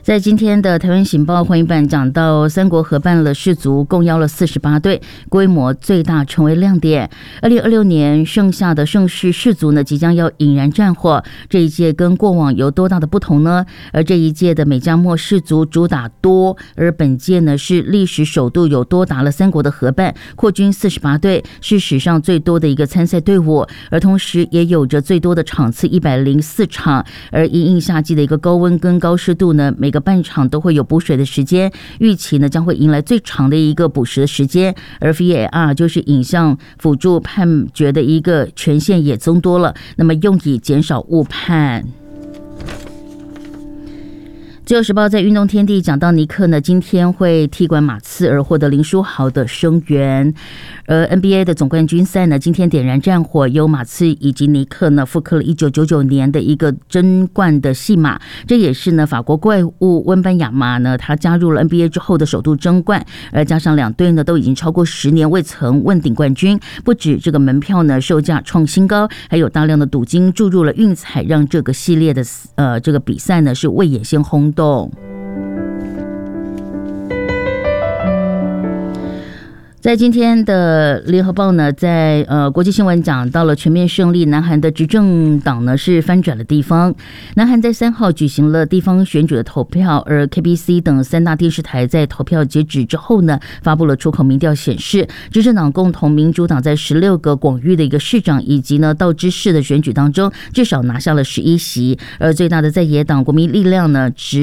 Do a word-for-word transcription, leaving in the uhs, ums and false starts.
在今天的台湾醒报欢迎版讲到，三国合办了世足，共邀了四十八队，规模最大成为亮点。二零二六年剩下的盛世世足呢，即将要引燃战火。这一届跟过往有多大的不同呢？而这一届的美加墨世足主打多，而本届呢是历史首度有多达了三国的合办，扩军四十八队，是史上最多的一个参赛队伍，而同时也有着最多的场次一百零四场。而因应夏季的一个高温跟高湿度呢，每个半场都会有补水的时间，预期呢将会迎来最长的一个补时的时间，而 V A R 就是影像辅助判决的一个权限也增多了，那么用以减少误判。自由时报在运动天地讲到，尼克呢今天会踢馆马刺而获得林书豪的声援。而 N B A 的总冠军赛呢今天点燃战火，由马刺以及尼克呢复刻了一九九九年的一个争冠的戏码，这也是呢法国怪物温班亚马呢他加入了 N B A 之后的首度争冠，而加上两队呢都已经超过十年未曾问鼎冠军，不止这个门票呢售价创新高，还有大量的赌金注入了运彩，让这个系列的呃这个比赛呢是未演先轰动。在今天的联合报呢，在呃国际新闻讲到了全面胜利，南韩的执政党呢是翻转了地方。南韩在三号举行了地方选举的投票，而 K B C 等三大电视台在投票截止之后呢，发布了出口民调显示，执政党共同民主党在十六个广域的一个市长以及呢道知市的选举当中，至少拿下了十一席，而最大的在野党国民力量呢，只